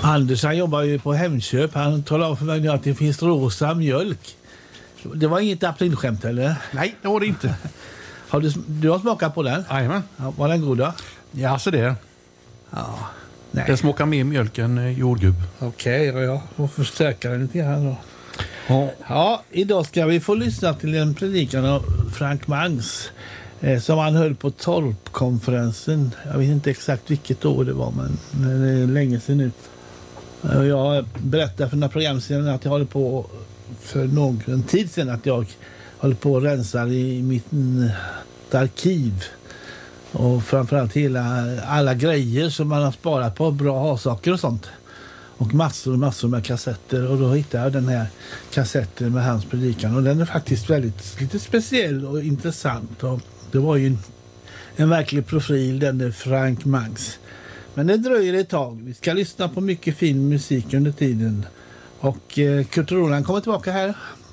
Anders, han jobbar ju på Hemköp. Han talar om för mig att det finns rosa mjölk. Det var inget aprilskämt, eller? Nej, det var det inte. Du har smakat på den? Jajamän. Ja, var den god då? Ja, så det. Ja. Nej. Den smakar mer mjölk än jordgubb. Okej, jag får förstärka den lite grann då. Ja. Ja, idag ska vi få lyssna till en predikan av Frank Mangs som han höll på Torpkonferensen. Jag vet inte exakt vilket år det var, men det är länge sedan nu. Jag berättade för några program sedan att jag håller på för någon tid sedan att jag håller på att rensa i mitt arkiv. Och framförallt alla grejer som man har sparat på, bra ha-saker och sånt. Och massor med kassetter. Och då hittade jag den här kassetten med hans predikan. Och den är faktiskt väldigt lite speciell och intressant. Och det var ju en verklig profil, den är Frank Mangs. Men det dröjer ett tag. Vi ska lyssna på mycket fin musik under tiden. Och Kurt Roland kommer tillbaka här